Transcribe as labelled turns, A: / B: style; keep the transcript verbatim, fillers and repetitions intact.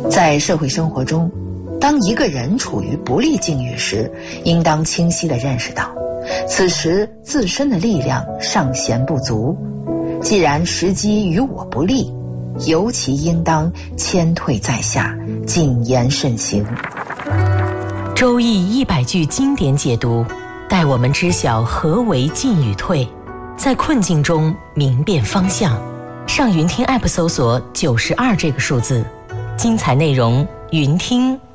A: 在社会生活中，当一个人处于不利境遇时，应当清晰地认识到，此时自身的力量尚嫌不足。既然时机与我不利，尤其应当谦退在下，谨言慎行。
B: 周易一百句经典解读，带我们知晓何为进与退，在困境中明辨方向。上云听 App 搜索九十二这个数字，精彩内容云听